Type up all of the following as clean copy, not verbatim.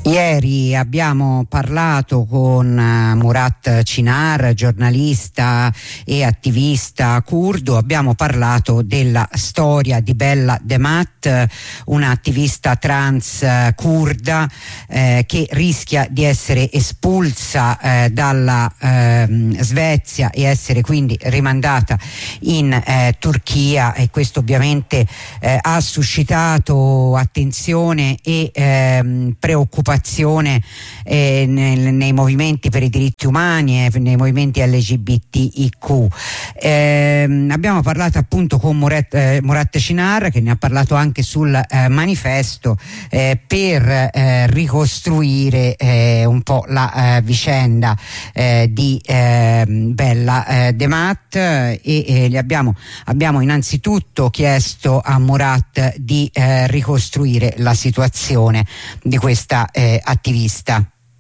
Ieri abbiamo parlato con Murat Çınar, giornalista e attivista curdo. Abbiamo parlato della storia di Bella Demat, un'attivista trans curda che rischia di essere espulsa dalla Svezia e essere quindi rimandata in Turchia, e questo ovviamente ha suscitato attenzione e preoccupazione nei movimenti per i diritti umani e nei movimenti LGBTIQ. Abbiamo parlato appunto con Murat Çınar, che ne ha parlato anche sul manifesto, per ricostruire un po' la vicenda di Bella Demat, e abbiamo innanzitutto chiesto a Murat di ricostruire la situazione di questa attivista.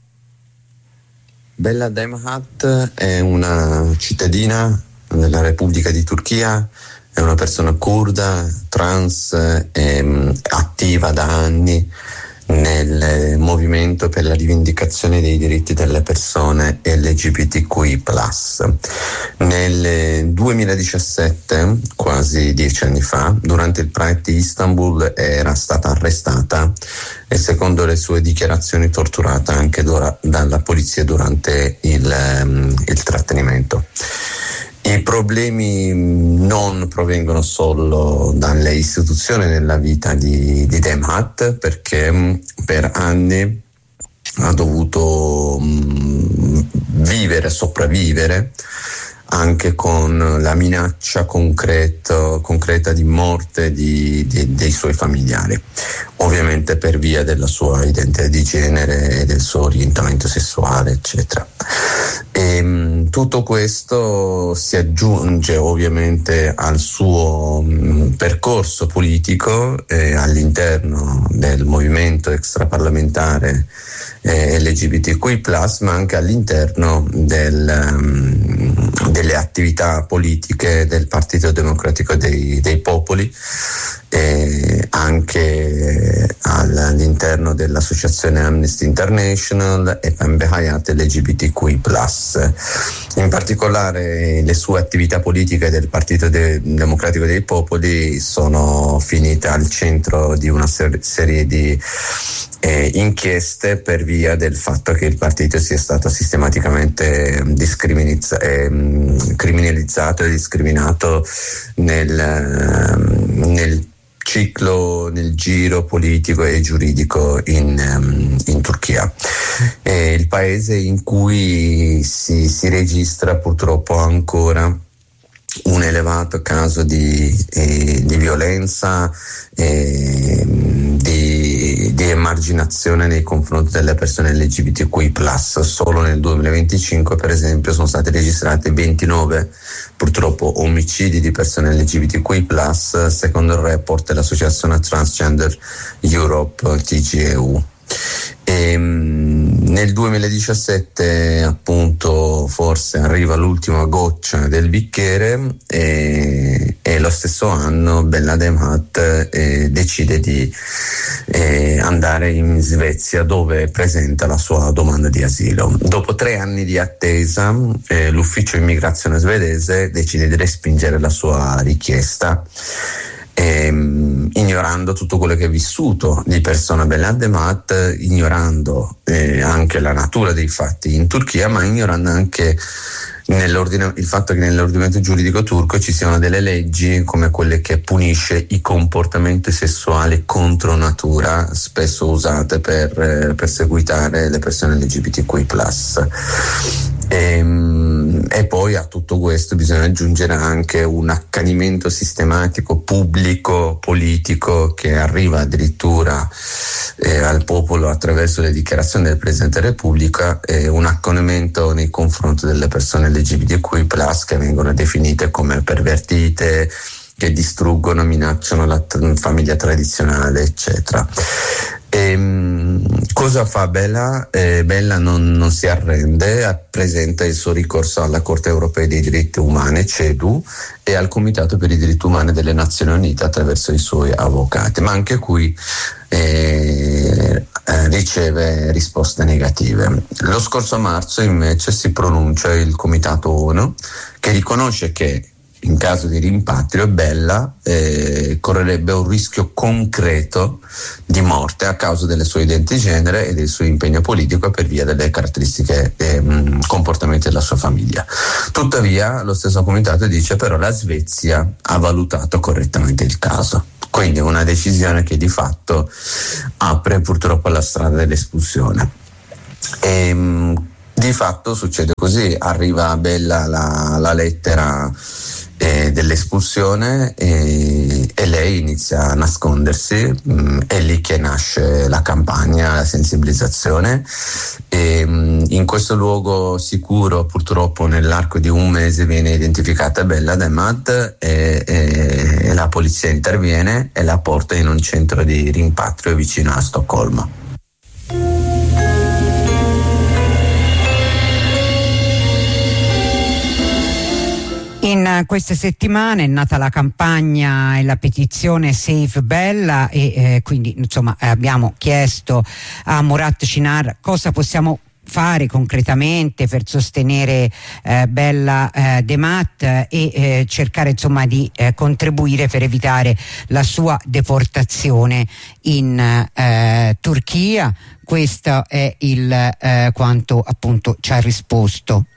Bella Demat è una cittadina della Repubblica di Turchia, è una persona curda, trans, attiva da anni nel movimento per la rivendicazione dei diritti delle persone LGBTQI+. Nel 2017, quasi 10 anni fa, durante il Pride di Istanbul era stata arrestata e, secondo le sue dichiarazioni, torturata anche dalla polizia durante il trattenimento. I problemi non provengono solo dalle istituzioni nella vita di Demat, perché per anni ha dovuto sopravvivere anche con la minaccia concreta di morte dei suoi familiari, ovviamente per via della sua identità di genere e del suo orientamento sessuale, eccetera. E tutto questo si aggiunge ovviamente al suo percorso politico all'interno del movimento extraparlamentare LGBTQI+, ma anche all'interno delle attività politiche del Partito Democratico dei Popoli, anche all'interno dell'associazione Amnesty International e Pembe Hayat LGBTQI+. In particolare le sue attività politiche del Partito Democratico dei Popoli sono finite al centro di una serie di inchieste per via del fatto che il partito sia stato sistematicamente criminalizzato e discriminato nel giro politico e giuridico in Turchia. È il paese in cui si registra purtroppo ancora un elevato caso di violenza e di emarginazione nei confronti delle persone LGBTQI+. Solo nel 2025, per esempio, sono state registrate 29 purtroppo omicidi di persone LGBTQI+, secondo il report dell'associazione Transgender Europe, TGEU. Nel 2017 appunto forse arriva l'ultima goccia del bicchiere e lo stesso anno Bella Demat decide di andare in Svezia, dove presenta la sua domanda di asilo. Dopo 3 anni di attesa l'ufficio immigrazione svedese decide di respingere la sua richiesta, ignorando tutto quello che è vissuto di persona Bella Demat, ignorando anche la natura dei fatti in Turchia, ma ignorando anche il fatto che nell'ordinamento giuridico turco ci siano delle leggi come quelle che punisce i comportamenti sessuali contro natura, spesso usate per perseguitare le persone LGBTQI+. E poi a tutto questo bisogna aggiungere anche un accanimento sistematico pubblico politico che arriva addirittura al popolo attraverso le dichiarazioni del Presidente della Repubblica, un accanimento nei confronti delle persone LGBTQI+, che vengono definite come pervertite, che distruggono, minacciano la famiglia tradizionale, eccetera. Cosa fa Bella? Bella non si arrende, presenta il suo ricorso alla Corte Europea dei Diritti Umani, CEDU, e al Comitato per i Diritti Umani delle Nazioni Unite attraverso i suoi avvocati, ma anche qui riceve risposte negative. Lo scorso marzo invece si pronuncia il Comitato ONU che riconosce che in caso di rimpatrio Bella correrebbe un rischio concreto di morte a causa delle sue identità di genere e del suo impegno politico per via delle caratteristiche e comportamenti della sua famiglia. Tuttavia lo stesso comitato dice però la Svezia ha valutato correttamente il caso. Quindi una decisione che di fatto apre purtroppo la strada dell'espulsione. Di fatto succede così, arriva a Bella la lettera dell'espulsione e lei inizia a nascondersi, è lì che nasce la campagna, la sensibilizzazione in questo luogo sicuro purtroppo nell'arco di un mese viene identificata Bella Demat e la polizia interviene e la porta in un centro di rimpatrio vicino a Stoccolma. In queste settimane è nata la campagna e la petizione Save Bella e quindi insomma abbiamo chiesto a Murat Çınar cosa possiamo fare concretamente per sostenere Bella Demat e cercare insomma di contribuire per evitare la sua deportazione in Turchia. Questo è il quanto appunto ci ha risposto.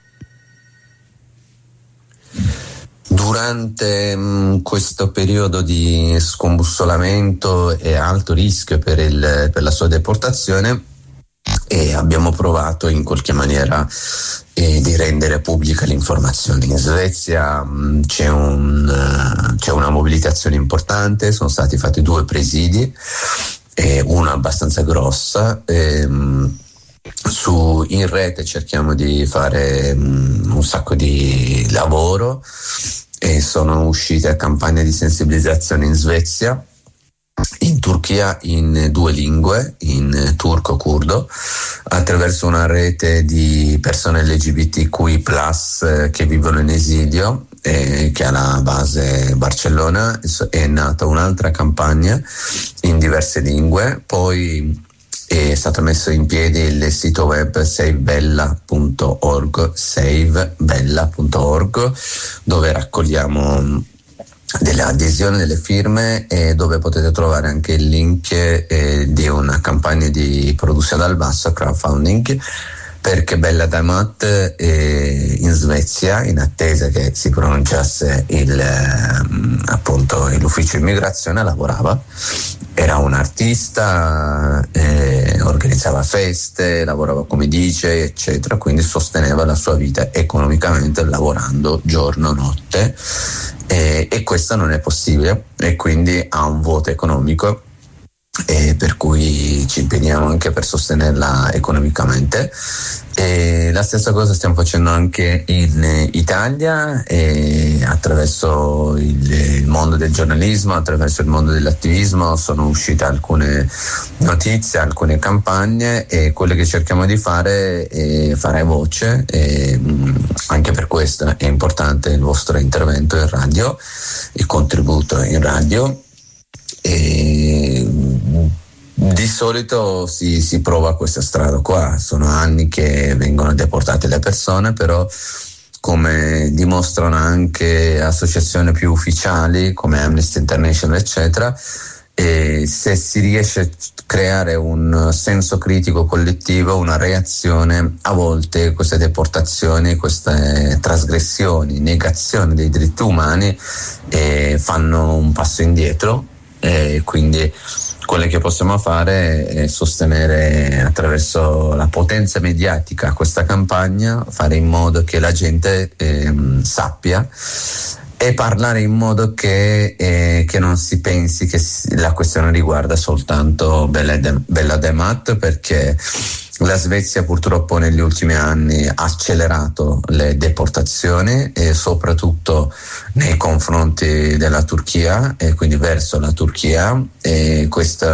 Durante questo periodo di scombussolamento e alto rischio per la sua deportazione abbiamo provato in qualche maniera di rendere pubblica l'informazione. In Svezia c'è una mobilitazione importante, sono stati fatti 2 presidi, una abbastanza grossa. In rete cerchiamo di fare un sacco di lavoro e sono uscite campagne di sensibilizzazione in Svezia, in Turchia in 2 lingue, in turco-curdo, attraverso una rete di persone LGBTQI+ che vivono in esilio che ha la base Barcellona. È nata un'altra campagna in diverse lingue, poi è stato messo in piedi il sito web savebella.org, dove raccogliamo delle adesioni, delle firme e dove potete trovare anche il link di una campagna di produzione dal basso, crowdfunding, perché Bella Demat in Svezia, in attesa che si pronunciasse appunto l'ufficio immigrazione, lavorava. Era un artista, organizzava feste, lavorava come DJ, eccetera, quindi sosteneva la sua vita economicamente lavorando giorno, notte, e questo non è possibile e quindi ha un vuoto economico. Per cui ci impegniamo anche per sostenerla economicamente. La stessa cosa stiamo facendo anche in Italia attraverso il mondo del giornalismo, attraverso il mondo dell'attivismo sono uscite alcune notizie, alcune campagne e quello che cerchiamo di fare è fare voce anche per questo è importante il vostro intervento in radio, il contributo in radio. Di solito si prova questa strada qua, sono anni che vengono deportate le persone, però come dimostrano anche associazioni più ufficiali come Amnesty International eccetera, se si riesce a creare un senso critico collettivo, una reazione, a volte queste deportazioni, queste trasgressioni, negazioni dei diritti umani fanno un passo indietro. Quindi quello che possiamo fare è sostenere attraverso la potenza mediatica questa campagna, fare in modo che la gente sappia e parlare in modo che non si pensi che la questione riguarda soltanto Bella Demat, perché la Svezia purtroppo negli ultimi anni ha accelerato le deportazioni e soprattutto nei confronti della Turchia e quindi verso la Turchia, e questo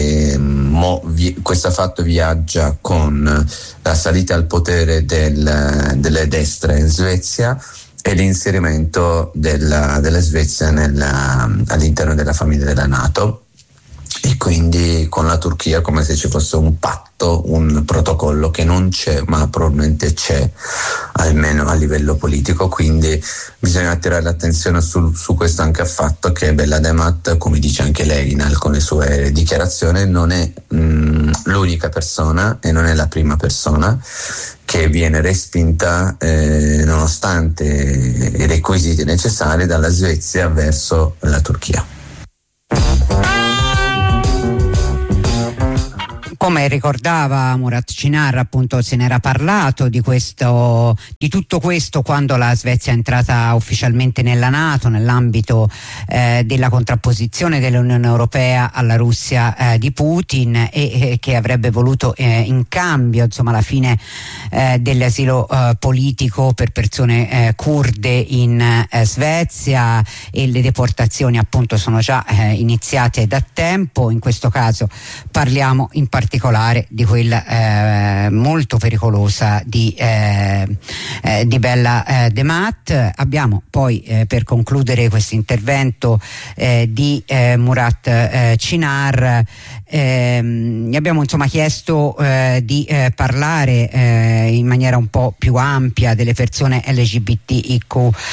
fatto viaggia con la salita al potere delle destre in Svezia e l'inserimento della Svezia all'interno della famiglia della NATO. e quindi con la Turchia come se ci fosse un patto, un protocollo che non c'è ma probabilmente c'è, almeno a livello politico. Quindi bisogna attirare l'attenzione su questo anche al fatto che Bella Demat, come dice anche lei in alcune sue dichiarazioni, non è l'unica persona e non è la prima persona che viene respinta nonostante i requisiti necessari dalla Svezia verso la Turchia. Come ricordava Murat Çınar, appunto se n'era parlato di tutto questo quando la Svezia è entrata ufficialmente nella NATO, nell'ambito della contrapposizione dell'Unione Europea alla Russia di Putin, e che avrebbe voluto in cambio la fine dell'asilo politico per persone kurde in Svezia, e le deportazioni appunto sono già iniziate da tempo. In questo caso parliamo in particolare di quella molto pericolosa di Bella Demat. Abbiamo poi per concludere questo intervento di Murat Çınar, gli abbiamo chiesto di parlare in maniera un po' più ampia delle persone LGBTIQ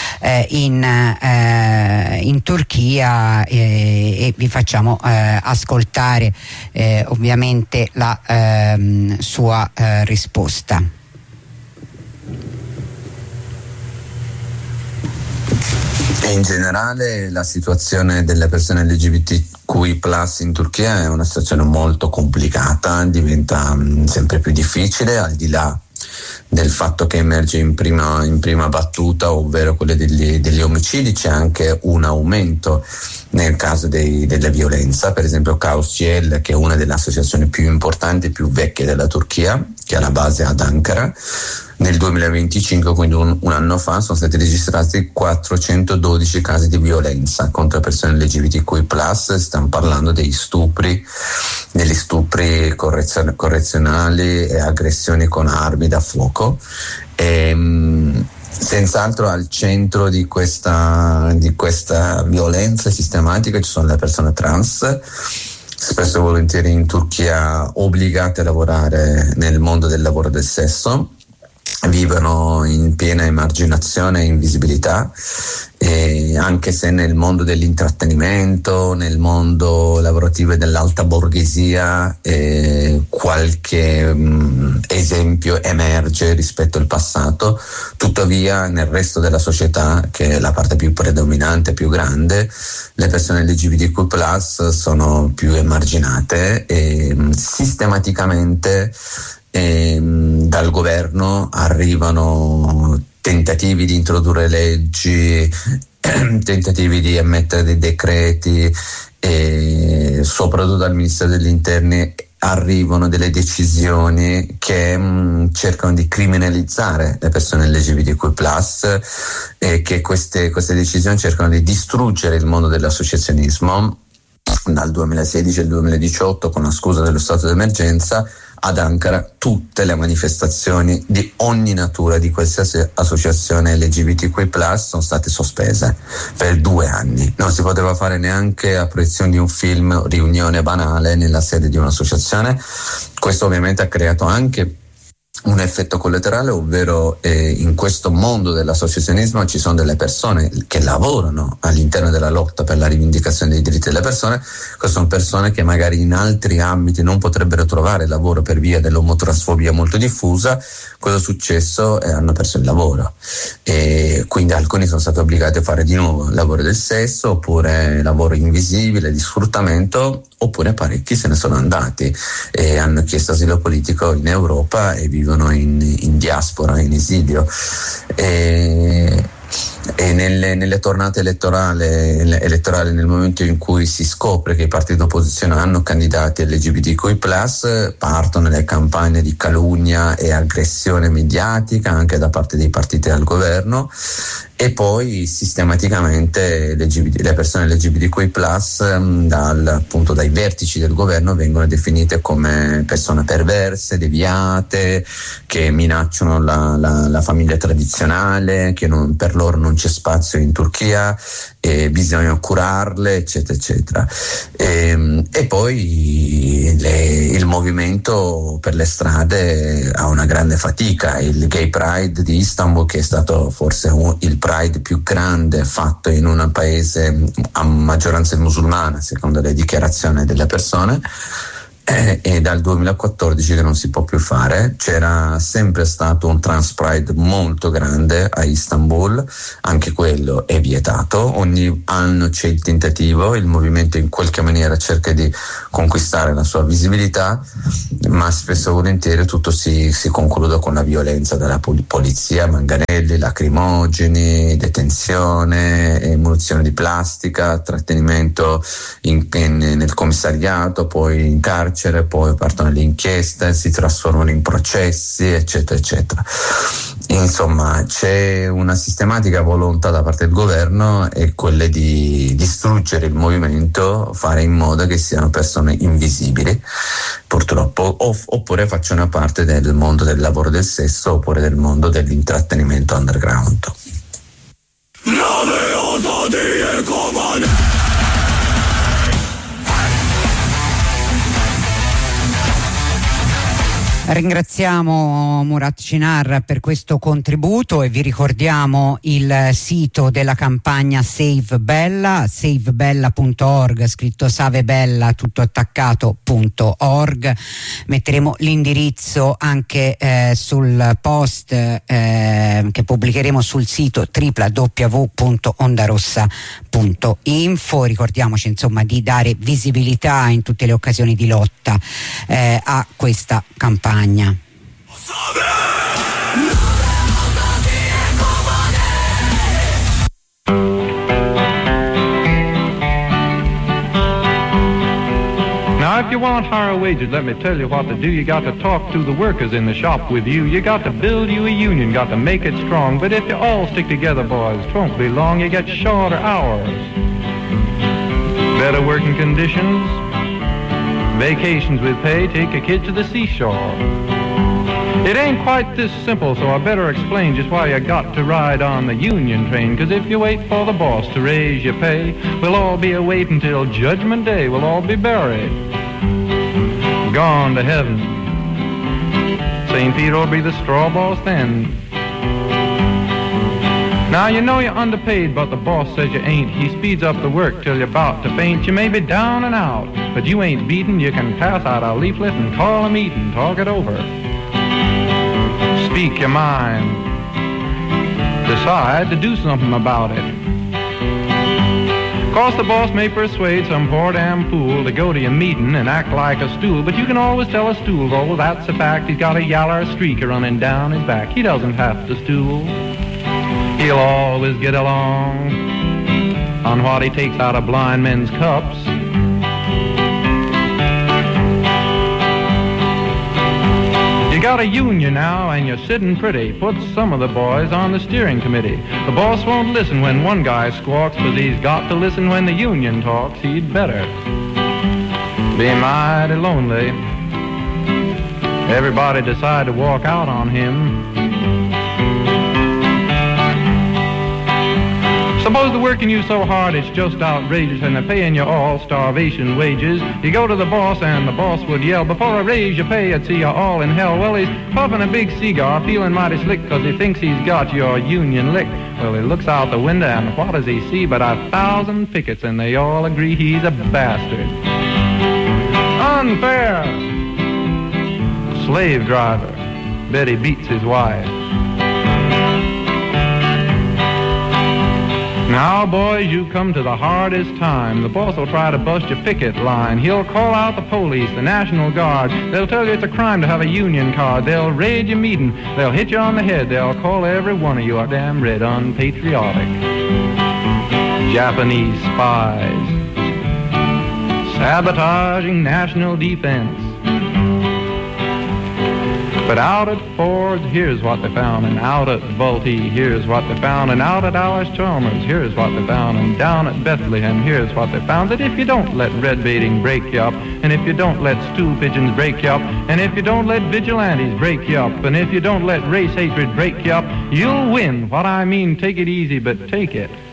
in Turchia, e vi facciamo ascoltare ovviamente la sua risposta. In generale la situazione delle persone LGBTQI+ in Turchia è una situazione molto complicata, diventa sempre più difficile, al di là del fatto che emerge in prima battuta, ovvero quelle degli omicidi. C'è anche un aumento nel caso della violenza. Per esempio Kaos-Cel, che è una delle associazioni più importanti e più vecchie della Turchia, che ha la base ad Ankara, nel 2025, quindi un anno fa, sono stati registrati 412 casi di violenza contro persone LGBTQI+. Stiamo parlando degli stupri correzionali e aggressioni con armi da fuoco. Senz'altro al centro di questa violenza sistematica ci sono le persone trans, spesso e volentieri in Turchia obbligate a lavorare nel mondo del lavoro del sesso. Vivono in piena emarginazione e invisibilità, e anche se nel mondo dell'intrattenimento, nel mondo lavorativo e dell'alta borghesia qualche esempio emerge rispetto al passato, tuttavia nel resto della società, che è la parte più predominante, più grande, le persone LGBTQ+ sono più emarginate e sistematicamente dal governo arrivano tentativi di introdurre leggi, tentativi di emettere dei decreti, e soprattutto dal Ministero degli Interni arrivano delle decisioni che cercano di criminalizzare le persone LGBTQ+, e che queste decisioni cercano di distruggere il mondo dell'associazionismo. Dal 2016 al 2018, con la scusa dello stato d'emergenza, ad Ankara tutte le manifestazioni di ogni natura di qualsiasi associazione LGBTQI+ sono state sospese per 2 anni. Non si poteva fare neanche a proiezione di un film riunione banale nella sede di un'associazione. Questo ovviamente ha creato anche un effetto collaterale, ovvero in questo mondo dell'associazionismo ci sono delle persone che lavorano all'interno della lotta per la rivendicazione dei diritti delle persone. Queste sono persone che magari in altri ambiti non potrebbero trovare lavoro per via dell'omotransfobia molto diffusa. Cosa è successo? Hanno perso il lavoro, e quindi alcuni sono stati obbligati a fare di nuovo lavoro del sesso, oppure lavoro invisibile di sfruttamento, oppure parecchi se ne sono andati e hanno chiesto asilo politico in Europa e vivono in diaspora, in esilio. E nelle tornate elettorali, nel momento in cui si scopre che i partiti d'opposizione hanno candidati LGBTQI+, partono le campagne di calunnia e aggressione mediatica anche da parte dei partiti al governo, e poi sistematicamente le persone LGBTQI+, appunto dai vertici del governo, vengono definite come persone perverse, deviate, che minacciano la famiglia tradizionale, che per loro non c'è spazio in Turchia, bisogna curarle, eccetera eccetera. E poi il movimento per le strade ha una grande fatica. Il Gay Pride di Istanbul, che è stato forse il Pride più grande fatto in un paese a maggioranza musulmana secondo le dichiarazioni delle persone, e dal 2014 che non si può più fare. C'era sempre stato un Trans Pride molto grande a Istanbul, anche quello è vietato. Ogni anno c'è il tentativo, il movimento in qualche maniera cerca di conquistare la sua visibilità, ma spesso e volentieri tutto si conclude con la violenza della polizia, manganelli, lacrimogeni, detenzione, munizioni di plastica, trattenimento nel commissariato, poi in carcere, poi partono le inchieste, si trasformano in processi, eccetera eccetera. Insomma, c'è una sistematica volontà da parte del governo, e quella di distruggere il movimento, fare in modo che siano persone invisibili, purtroppo, oppure facciano parte del mondo del lavoro del sesso, oppure del mondo dell'intrattenimento underground. Ringraziamo Murat Çınar per questo contributo e vi ricordiamo il sito della campagna Save Bella, savebella.org, scritto savebella tutto attaccato.org. Metteremo l'indirizzo anche sul post che pubblicheremo sul sito www.ondarossa.info. Ricordiamoci insomma di dare visibilità in tutte le occasioni di lotta a questa campagna. Now, if you want higher wages, let me tell you what to do. You got to talk to the workers in the shop with you. You got to build you a union, got to make it strong. But if you all stick together, boys, 'twon't be long. You get shorter hours, better working conditions, vacations with pay, take a kid to the seashore. It ain't quite this simple, so I better explain just why you got to ride on the union train. 'Cause if you wait for the boss to raise your pay, we'll all be a-waitin' till Judgment Day. We'll all be buried, gone to heaven. St. Peter will be the straw boss then. Now you know you're underpaid, but the boss says you ain't. He speeds up the work till you're about to faint. You may be down and out, but you ain't beaten. You can pass out a leaflet and call a meeting, talk it over, speak your mind, decide to do something about it. 'Cause the boss may persuade some poor damn fool to go to your meeting and act like a stool, but you can always tell a stool, oh, that's a fact. He's got a yaller streak running down his back. He doesn't have to stool. He'll always get along on what he takes out of blind men's cups. You got a union now and you're sitting pretty. Put some of the boys on the steering committee. The boss won't listen when one guy squawks, but he's got to listen when the union talks. He'd better be mighty lonely. Everybody decide to walk out on him. Suppose they're working you so hard it's just outrageous, and they're paying you all starvation wages. You go to the boss and the boss would yell, before I raise your pay I'd see you all in hell. Well, he's puffing a big cigar, feeling mighty slick, 'cause he thinks he's got your union licked. Well, he looks out the window and what does he see but 1,000 pickets, and they all agree he's a bastard. Unfair. Slave driver, bet he beats his wife. Now, boys, you come to the hardest time. The boss will try to bust your picket line. He'll call out the police, the National Guard. They'll tell you it's a crime to have a union card. They'll raid your meeting. They'll hit you on the head. They'll call every one of you a damn red unpatriotic. Japanese spies sabotaging national defense. But out at Ford's, here's what they found, and out at Vultee, here's what they found, and out at Allis-Chalmers, here's what they found, and down at Bethlehem, here's what they found, that if you don't let red baiting break you up, and if you don't let stool pigeons break you up, and if you don't let vigilantes break you up, and if you don't let race hatred break you up, you'll win. What I mean, take it easy, but take it.